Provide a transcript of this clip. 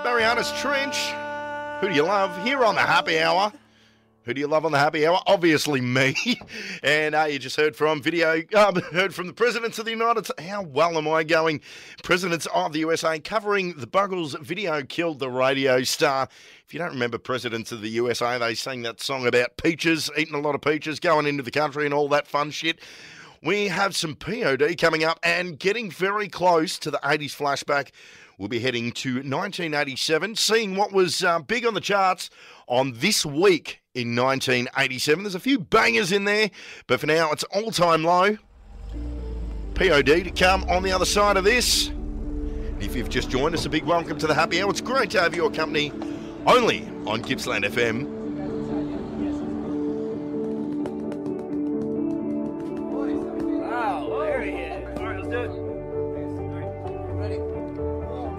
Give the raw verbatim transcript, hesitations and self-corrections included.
Mariana's Trench. Who do you love? Here on the Happy Hour. Who do you love on the Happy Hour? Obviously me. And uh, you just heard from video, um, heard from the Presidents of the United States. How well am I going? Presidents of the U S A covering the Buggles video killed the radio star. If you don't remember Presidents of the U S A, they sang that song about peaches, eating a lot of peaches, going into the country and all that fun shit. We have some P O D coming up and getting very close to the eighties flashback. We'll be heading to nineteen eighty-seven, seeing what was uh, big on the charts on this week in nineteen eighty-seven. There's a few bangers in there, but for now it's all-time low. P O D to come on the other side of this. If you've just joined us, a big welcome to the Happy Hour. It's great to have your company only on Gippsland F M.